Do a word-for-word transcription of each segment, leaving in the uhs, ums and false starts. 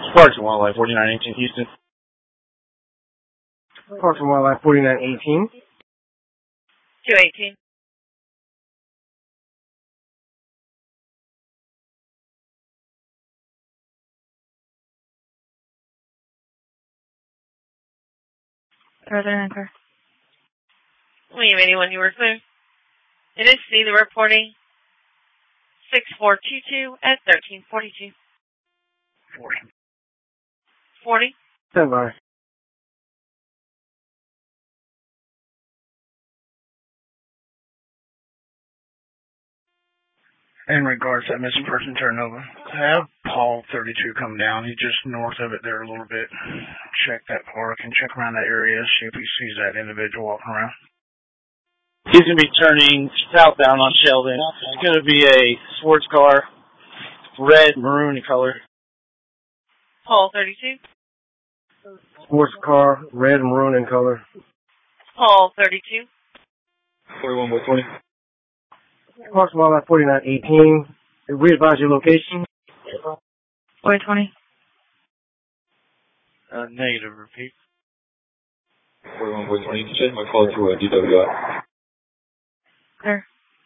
Parks and Wildlife, forty-nine eighteen, Houston. Parks and Wildlife, forty-nine eighteen. two eighteen. Further anchor. William eighty-one, you were clear. It is C, the reporting six four two two at thirteen forty-two. forty. forty. Stand by. In regards to that missing person turnover, have Paul thirty-two come down. He's just north of it there a little bit. Check that park and check around that area, see if he sees that individual walking around. He's going to be turning southbound on Sheldon. It's going to be a sports car, red, maroon in color. Paul thirty-two. Sports car, red and maroon in color. Paul thirty-two. forty-one by twenty. Parks and Wildlife, forty-nine eighteen. We advise your location. forty twenty. Uh, negative, repeat. forty-one by twenty. Check my call to a D W I. Clear.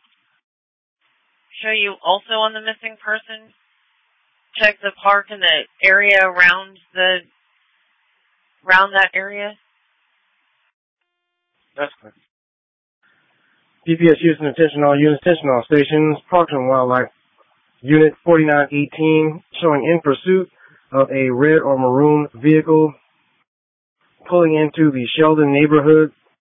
Show you also on the missing person. Check the park and the area around the around that area. That's good. D P S Houston, attention all units, attention all stations. Parks and Wildlife, unit forty-nine eighteen, showing in pursuit of a red or maroon vehicle pulling into the Sheldon neighborhood.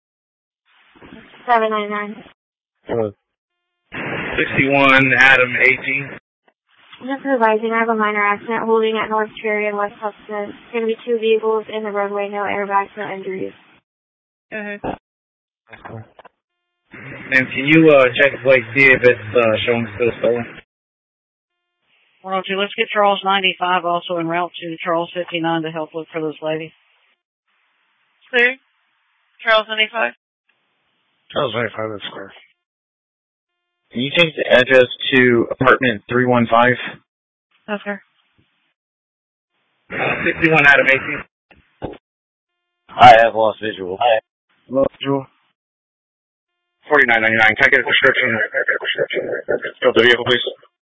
seven ninety-nine. Uh, sixty-one, Adam, eighteen. Just advising, I have a minor accident holding at North Cherry and West Hudson. It's going to be two vehicles in the roadway, no airbags, no injuries. Go ahead. Ma'am, can you uh, check the plate, see if it's uh, showing still stolen? one oh two, let's get Charles ninety-five also en route to Charles fifty-nine to help look for this lady. Clear. Charles ninety-five. Charles ninety-five, that's clear. Can you change the address to apartment three one five? Okay. sixty-one, Adam, eighteen. I have lost visual. Lost visual. forty-nine ninety-nine. Can I get a description of the vehicle, please?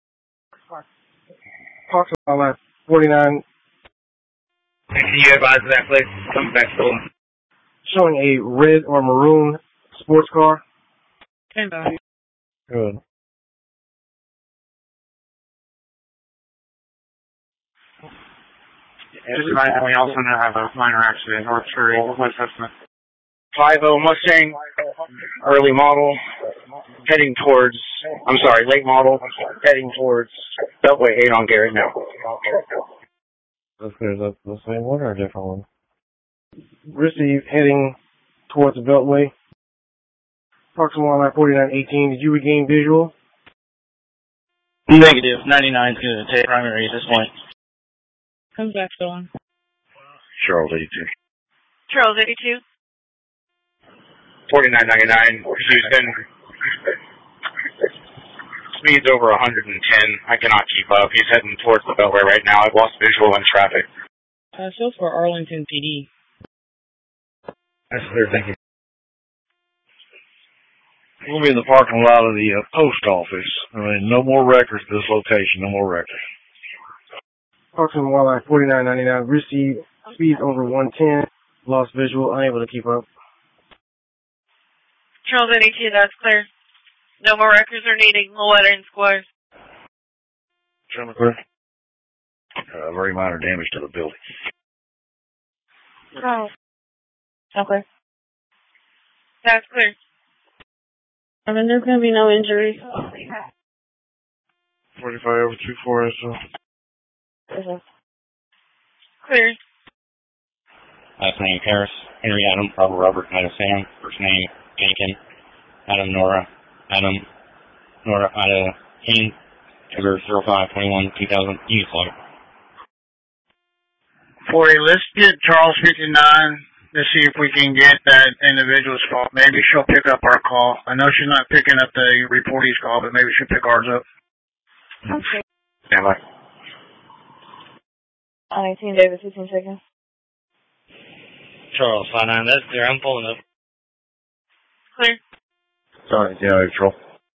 Parks and Wildlife, forty-nine. And can you advise that place comes back stolen? Showing a red or maroon sports car. Stand by. Good. And we also now have a minor accident, North Cherry, West Hudson. five oh Mustang, early model, heading towards, I'm sorry, late model, heading towards Beltway eight on Gary now. That's good. That's the same one or a different one? Receive, heading towards the Beltway. Parks and Wildlife, forty-nine eighteen. Did you regain visual? Negative. ninety-nine is going to take primary at this point. Comes back stolen. Charles eighty-two. Charles eighty-two. forty-nine ninety-nine. Houston. Speed's over one hundred ten. I cannot keep up. He's heading towards the Beltway right now. I've lost visual in traffic. Uh, so for Arlington P D. That's clear. Thank you. We'll be in the parking lot of the uh, post office. I mean, no more records at this location. No more records. Parks and Wildlife, forty-nine ninety-nine. Receive, speed over one ten. Lost visual, unable to keep up. Charles eighty-two, that's clear. No more records are needed. Louetta and Squires. Gentlemen, clear. Uh, very minor damage to the building. Right. Okay. That's clear. I mean, there's going to be no injuries. forty-five over two four S O. Okay. Clear. Last name Harris, Henry Adam, Bravo Robert, Adam Sam, first name Jenkins, Adam Nora, Adam Nora Ida King, Trigger zero five twenty-one two thousand, East Log. forty, let's get Charles fifty-nine to see if we can get that individual's call. Maybe she'll pick up our call. I know she's not picking up the reportee's call, but maybe she'll pick ours up. Okay. Stand by. nineteen Davis, fifteen seconds. Charles, five nine, that's clear. I'm pulling up. Clear. Sorry, yeah, neutral.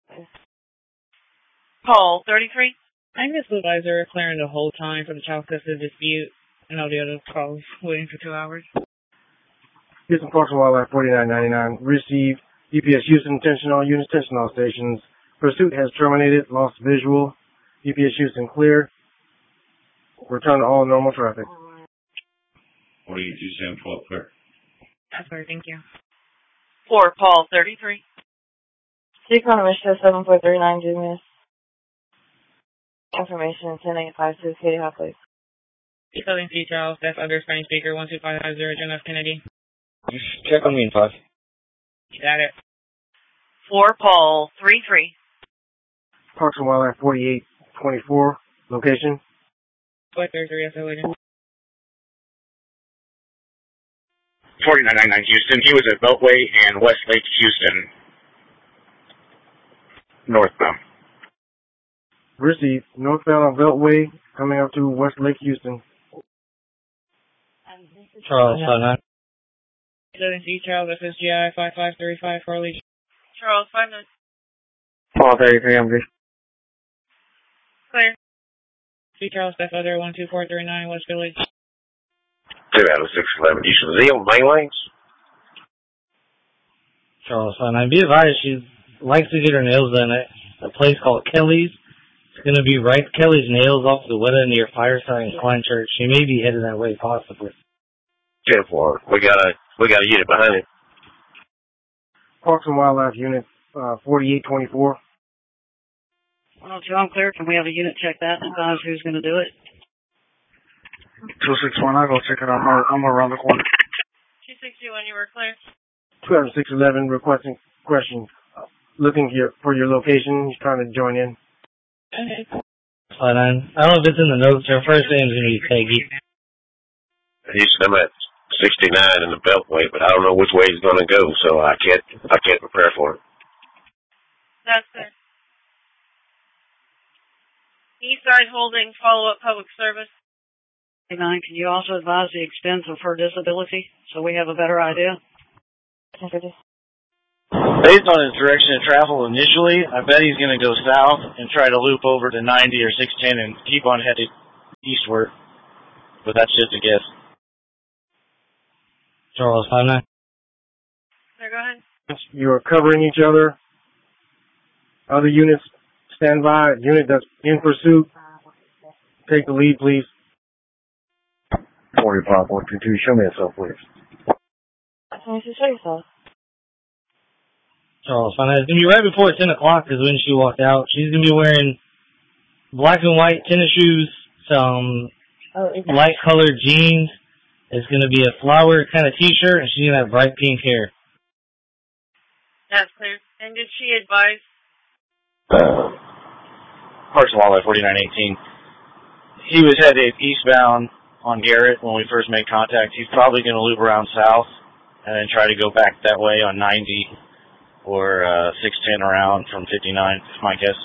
Paul, thirty-three. I'm the supervisor clearing the whole time for the child custody dispute and all the other calls waiting for two hours. Houston Parks and Wildlife forty-nine ninety-nine. Received. U P S Houston, attention all units, attention all stations. Pursuit has terminated. Lost visual. U P S Houston clear. Return to all normal traffic. forty-eight two seven twelve, clear. That's clear, thank you. four, Paul, thirty-three. Six on a mission seven four three nine, Jimmy. Information ten eight five two, Katie Hawk, please. Southern Sea Charles, that's underscoring speaker one two five five zero, John F. Kennedy. Check on me in five. You got it. four, Paul, three three. Parks and Wildlife forty-eight twenty-four. Location. four thirty-three, yes, I waited. forty-nine ninety-nine Houston. He was at Beltway and Westlake, Houston. Northbound. Received. Northbound on Beltway, coming up to Westlake, Houston. Charles, five nine. Southern Sea Charles, F S G I five five three five, Farley. Charles, five nine. Paul thirty-three, I'm good. Clear. Sea Charles, that's other one two four three nine, West Village. two out of six eleven. Houston, is he on main lanes? Charles, five nine. Be advised, she likes to get her nails done at a place called Kelly's. It's going to be right Kelly's Nails off the Weta near Fireside and Klein Church. She may be headed that way, possibly. ten four. We got a we got a unit behind it. Parks and Wildlife Unit uh, forty-eight twenty-four. Well, two, I'm clear. Can we have a unit check that and advise who's going to do it? two six one, I'll go check it out. I'm, I'm around the corner. two six two one, you were clear. two oh six eleven requesting question. Uh, looking here for your location. He's trying to join in. Okay. Five nine. I don't know if it's in the notes. Her first name's going to be Peggy. Houston, I'm at sixty-nine in the Beltway, but I don't know which way he's going to go, so I can't I can't prepare for it. That's clear. Eastside Holdings, follow-up public service. Nine, can you also advise the extent of her disability so we have a better idea? Based on his direction of travel initially, I bet he's going to go south and try to loop over to ninety or six ten and keep on headed eastward. But that's just a guess. Charles, five nine. Sir, go ahead. You are covering each other. Other units, stand by. Unit that's in pursuit, take the lead, please. forty-five one two two, show me yourself, please. Can you show yourself? Charles, five nine. It's going to be right before ten o'clock is when she walked out. She's going to be wearing black and white tennis shoes, some oh, light colored jeans. It's going to be a flower kind of t-shirt, and she's going to have bright pink hair. That's clear. And did she advise? Uh, Parks and Wildlife forty-nine eighteen. He was headed eastbound on Garrett when we first made contact. He's probably going to loop around south and then try to go back that way on ninety or uh, six ten around from fifty-nine, is my guess.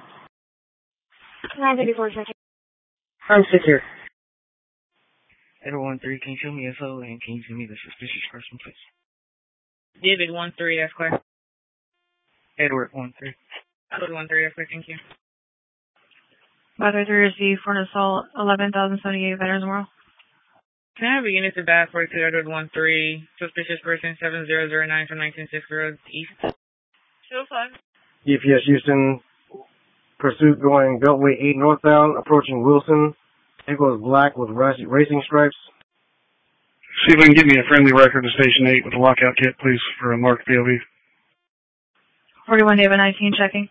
nine fifty-four, second. I'm sick here. Edward one three, can you show me S O and can you show me the suspicious person, please? David one three, that's clear. Edward one three. Edward one three, that's clear, thank you. five three three received for an assault, eleven thousand seventy-eight Veterans Memorial. Can I have a unit to back forty-two Edward one three, suspicious person seven zero zero nine from nineteen sixty Road East? two oh five. U P S Houston, pursuit going Beltway eight northbound, approaching Wilson. Vehicle is black with racing stripes. See if we can get me a friendly record to Station eight with a lockout kit, please, for a marked P O V. forty-one David nineteen, checking.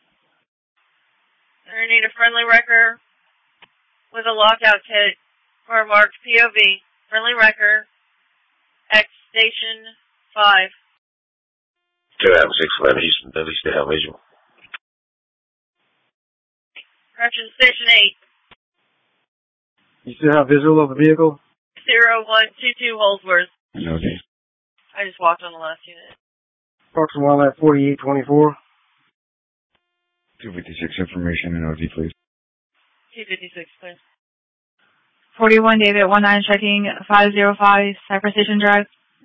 I need a friendly wrecker with a lockout kit for a marked P O V. Friendly wrecker, X Station five. two out of six eleven, Houston, at least they have visual. Correction, Station eight. You still have visual of the vehicle? zero one two two Holdsworth. No, okay. I just walked on the last unit. Parks and Wildlife forty-eight twenty-four. two fifty-six information and O D, please. two fifty-six, please. forty-one David one nine checking five oh five Cypress Station Drive.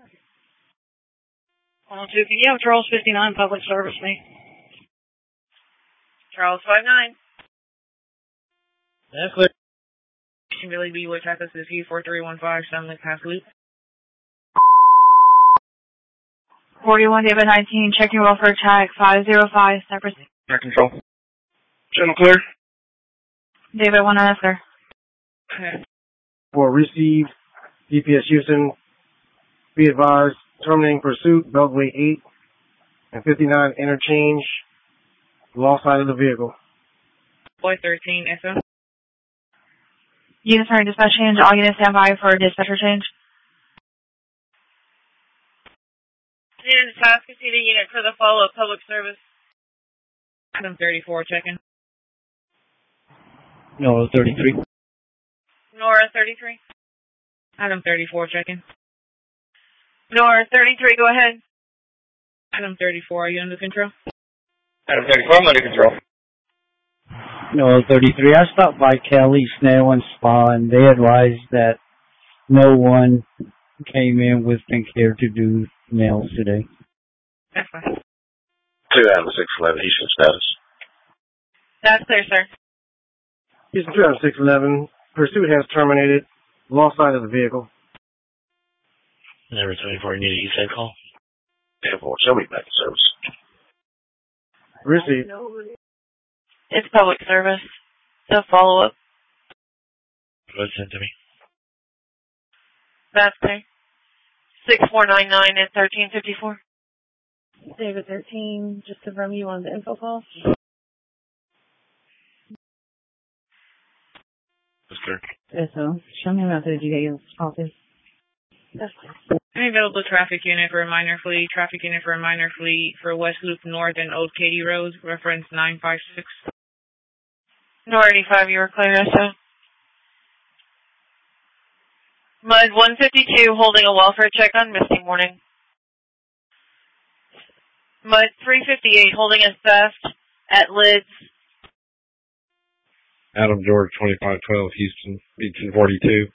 one oh two, can you have Charles fifty-nine public service me? Charles five nine. That's clear. Billy B. Which access is Q four three one five Sunlink Pass Loop. forty-one David nineteen checking welfare check five oh five Cypress. Air control. Channel clear. David one nine, sir. Okay. For received, D P S Houston, be advised, terminating pursuit, Beltway eight and fifty-nine interchange, lost side of the vehicle. Boy thirteen, S O. Units are in dispatch change. All units stand by for dispatcher change. Unit task to see the unit for the follow-up public service. Adam thirty-four checking. No, thirty-three. Nora thirty-three. Adam thirty-four checking. Nora thirty-three, go ahead. Adam thirty-four, are you under control? Adam thirty-four, I'm under control. No, thirty-three. I stopped by Kelly's Snail and Spa, and they advised that no one came in with pink hair to do nails today. That's fine. Two out of six eleven, Houston status. That's clear, sir. Houston two out of six eleven, pursuit has terminated, lost side of the vehicle. Number twenty-four, you need an E S A call? ten four, show me back in service. Received. It's public service. So follow up. Go ahead, send to me. That's clear. six four nine nine and thirteen fifty-four. David thirteen, just confirm you on the info call. That's clear. S O. Show me around to the G A office. That's clear. Any available traffic unit for a minor fleet, traffic unit for a minor fleet for West Loop North and Old Katy Road, reference nine five six. Nor eighty-five, you were clear, S O. Mud one fifty-two holding a welfare check on Misty Morning. Mud three fifty-eight holding a theft at Lids. Adam George, twenty-five twelve, Houston, eighteen forty-two.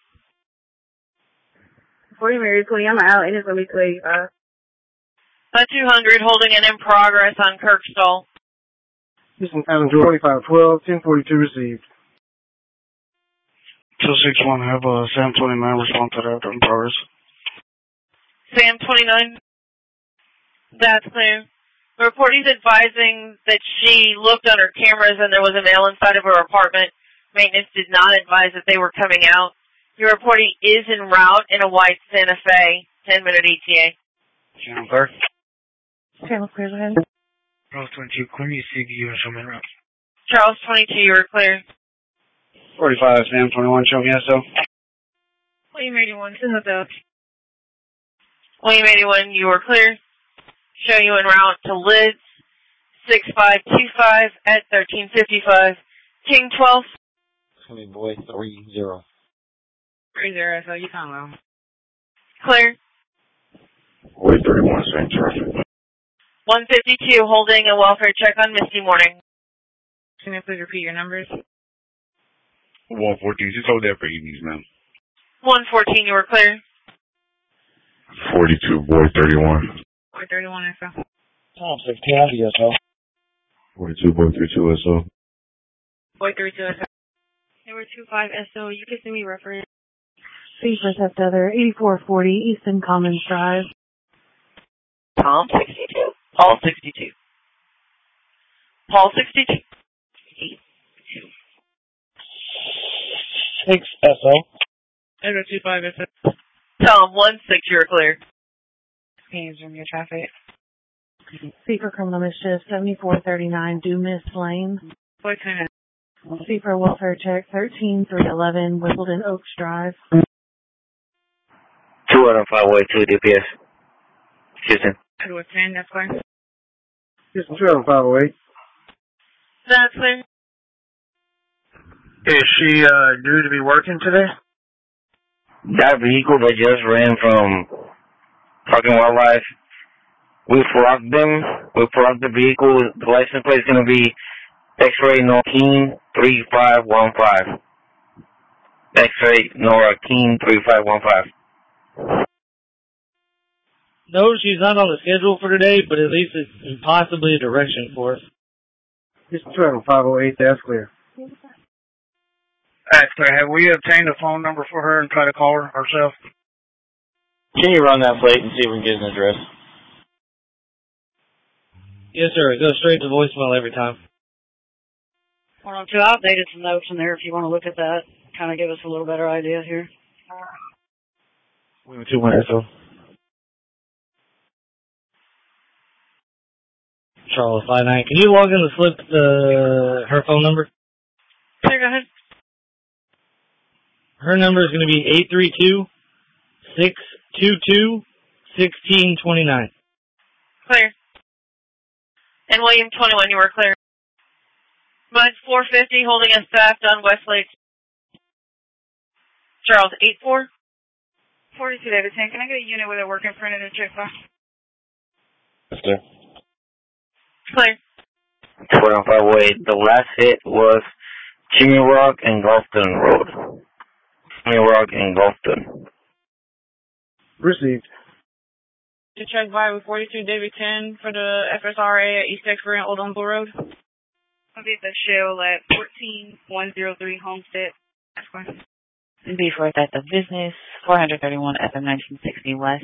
forty Mary Queen, I'm out, and it's going to be two eighty-five. Mud two hundred holding an in progress on Kirkstall. Houston, Adam George, twenty-five twelve, ten forty-two received. two six one, have a Sam twenty-nine respond to that in progress. Sam twenty-nine. That's clear. The reportee's advising that she looked on her cameras and there was a male inside of her apartment. Maintenance did not advise that they were coming out. Your reportee is en route in a white Santa Fe, ten minute E T A. Channel clear. Channel clear, go ahead. Charles twenty-two, clear you C V U and show me route. Charles twenty-two, you were clear. forty-five, Sam twenty-one, show me S O. William eighty-one, send that out. William eighty-one, you were clear. Show you en route to Lids, six five two five at thirteen fifty-five. King twelve. Twenty boy three zero. Three zero, so you can't well. Clear. Boy thirty-one, same traffic. one fifty-two holding a welfare check on Misty Morning. Can you please repeat your numbers? one fourteen, just hold that for evenings, man. one fourteen, you were clear. forty-two, boy thirty-one. Boy thirty-one, S O. Tom sixteen, S O. forty-two, boy thirty-two, S O. Boy thirty-two, S O. They were two five S O, you can send me reference. C for Theft Other, eighty-four forty Easton Commons Drive. Tom sixty-two. Paul sixty-two. Paul sixty-two. six S O. Edward two five S O. Tom one six, you're clear. Can you zoom your traffic? C for Criminal Mischief, seventy-four thirty-nine Dumas Lane. Boy ten. C for Welfare Check, thirteen three eleven Wimbledon Oaks Drive. two oh five way two D P S. Houston. Edward ten, that's fine. Houston two oh five oh eight. That's clear. Is she uh, due to be working today? That vehicle that just ran from Park and Wildlife, we flogged them. We flogged the vehicle. The license plate is going to be X-ray nineteen three five one five. X eight, Nora King, three five one five. No, she's not on the schedule for today, but at least it's possibly a direction for us. Just travel five oh eight, that's clear. That's clear. Have we obtained a phone number for her and try to call her ourselves? Can you run that plate and see if we can get an address? Yes, sir. It goes straight to voicemail every time. four oh two, I updated some notes in there if you want to look at that. Kind of give us a little better idea here. We went two one S O. Charles five nine. Can you log in to slip the, her phone number? Clear, go ahead. Her number is going to be eight three two, six two two, one six two nine. Clear. And William twenty-one, you were clear. Mine's four fifty, holding us staffed on Westlake. Charles, eight four. forty-two Davidson, can I get a unit with a working printed and check box? Yes, sir. Clear. twelve five oh eight, the last hit was Chimney Rock and Gulfton Road. Chimney Rock and Gulfton. Received. To check by with forty-two David ten for the F S R A at East Exeter and Old Humble Road. I'll be at the Shell at fourteen one oh three Homestead. That's fine. Before that, the business, four thirty-one F M nineteen sixty West.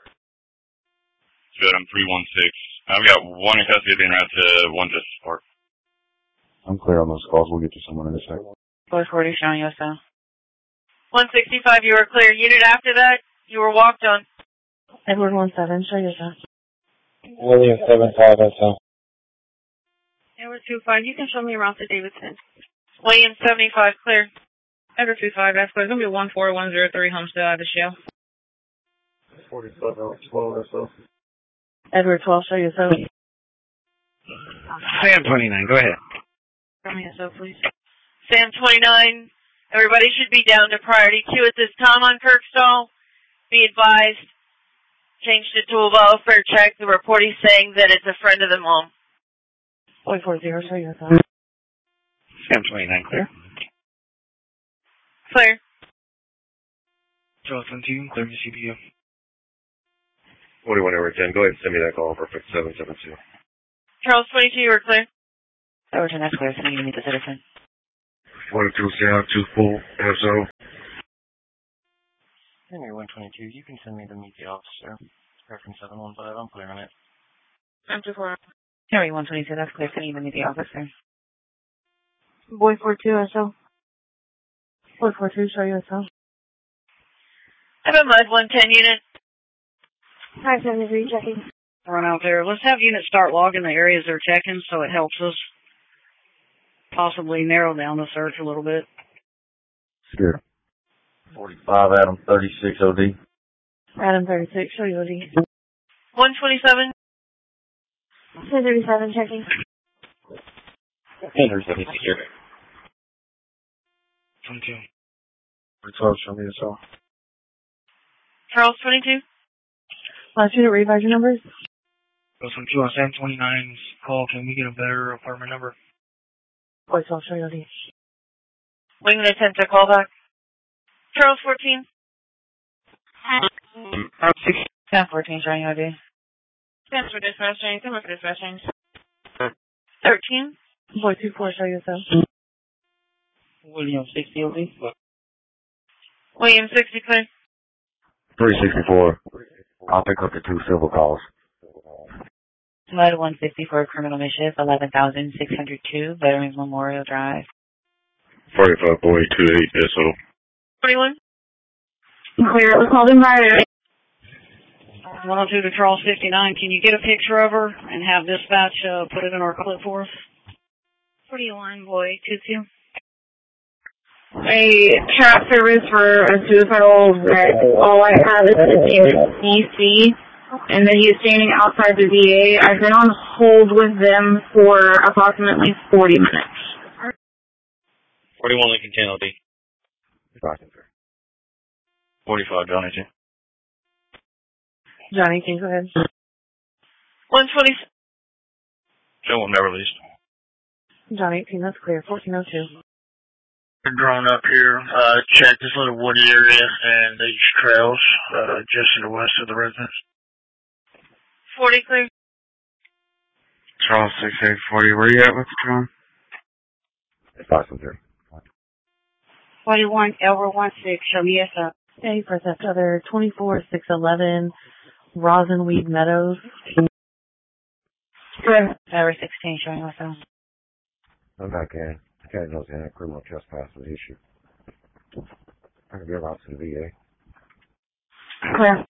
Good, I'm three one six. I've got one in custody being routed to one Justice Park. I'm clear on those calls. We'll get you someone in a sec. four forty showing U S O. one sixty-five, you were clear. Unit after that, you were walked on. Edward one seven, show U S O. William seven five S O. Edward two five, you can show me around to Davidson. William seventy-five, clear. Edward two five, that's clear. It's going to be one four one oh three Homestead out of the Shell. forty-seven, twelve S O. Edward twelve, show U S O. Sam twenty-nine, go ahead. Show me S O, please. Sam twenty-nine, everybody should be down to priority two at this time on Kirkstall. Be advised, changed it to a welfare check. The report is saying that it's a friend of the mom. four forty, show U S O. Sam twenty-nine, clear. Clear. Charles twenty-two, clear to C P U. forty-one over ten, go ahead and send me that call for seven seven two. Charles twenty-two, you were clear. Overton, that's clear. Sending you to meet the citizen. forty-two South, two full S O. Henry one twenty-two, you can send me to meet the officer. Reference seven one five, I'm clear on it. I'm two four. Henry one twenty-two, that's clear. Sending you to meet the officer. Boy four two S O. Boy four two, show U S O. I have a Mud one ten unit. five seventy-three, checking. Run out there. Let's have units start logging the areas they're checking so it helps us possibly narrow down the search a little bit. Sure. forty-five, Adam thirty-six O D. Adam thirty-six, show U O D. one twenty-seven. ten thirty-seven, checking. Henry seventy-six here. twenty-two. twelve, show me S O. Charles twenty-two. Last unit, revise your numbers. Goes from two on Sam twenty-nine's call. Can we get a better apartment number? Boy twelve, show U O D. Wing the attempt to call back. Charles fourteen. Sam fourteen showing U O D. Thanks for dispatch change. Come on for dispatch change. thirteen. Boy two four, show U S O. William sixty O D. William sixty, clear. three sixty-four. I'll pick up the two civil calls. Mud one fifty for criminal mischief, eleven thousand six hundred two, Veterans Memorial Drive. forty-five boy two eight S O. twenty-one. Clear, it was called in priority. one oh two to Charles fifty-nine, can you get a picture of her and have dispatch uh, put it in our clip for us? forty-one, boy, two two. A trap service for a suicidal that all I have is his name is D C, and then he's standing outside the V A. I've been on hold with them for approximately forty minutes. forty-one Lincoln ten O D. forty-five Johnny G. Johnny, can you go ahead? one twenty. Joe will never least. Johnny eighteen, that's clear. fourteen oh two. Drone up here, uh, check this little woody area and these trails, uh, just to the west of the residence. forty clear. Charles six eight forty, where you at with the drone? Passenger. forty-one, Elmer one six, show me S up. Hey, Princess Other, twenty-four six eleven, Rosenweed Meadows. Clear. Tower sixteen, showing myself. I'm back in. I can't know any criminal trespass was issued. I can get out to the V A. Clear.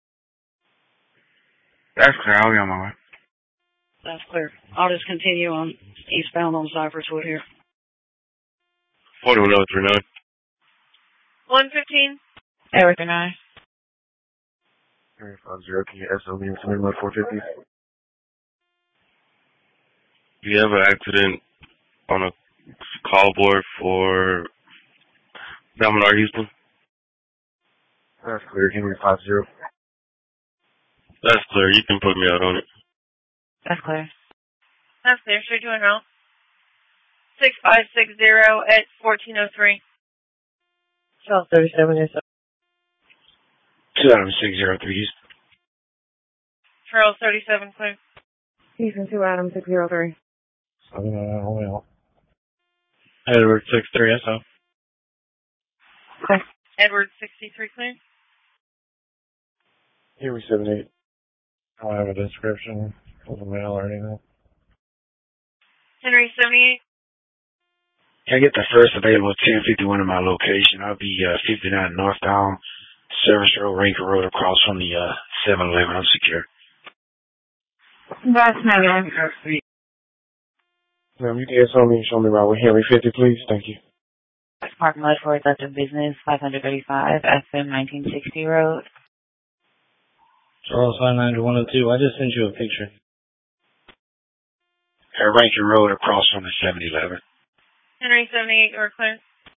That's clear, I'll be on my way. That's clear. I'll just continue on eastbound on Cypresswood here. forty-one oh three nine. one fifteen. Tower three nine. Area five zero, can you S O me and somebody about four fifty? Do you have an accident on a call board for Diamond R Houston? That's clear, Henry five zero. That's clear, you can put me out on it. That's clear. That's clear. Straight to en route. six five six zero at fourteen oh three. Charles thirty-seven is up. two Adam six zero three East. Charles thirty-seven clear. Houston two Adam six zero three. seven nine oh Edward six three S O. Clear. Edward sixty-three clear. Henry seven eight. I don't have a description of the mail or anything. Henry seventy-eight. Can I get the first available ten fifty-one in my location? I'll be uh, fifty-nine northbound, Service Road, Ranker Road, across from the uh, seven eleven. I'm secure. That's negative. Ma'am, you can S O me and show me right with Henry fifty, please. Thank you. Park Mud for Active Business, five thirty-five, S M nineteen sixty Road. Charles five nine one oh two. I just sent you a picture. Uh, Rankin Road across from the seven eleven. Henry seventy-eight, or clear.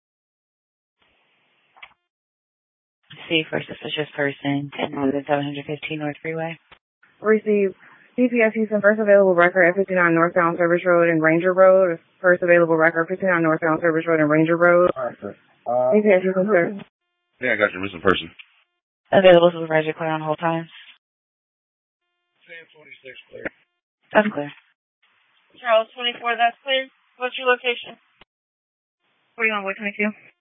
C for suspicious person, ten seven fifteen North Freeway. Receive D P S Houston, first available record at fifty-nine northbound Service Road and Ranger Road. First available record fifty-nine northbound Service Road and Ranger Road. Alright, sir. Uh, D P S Houston, sir. Yeah, I got your missing person. Available supervisor clear on hold times. Sam twenty-six clear. That's clear. Charles twenty-four, that's clear. What's your location? forty-one, twenty-two.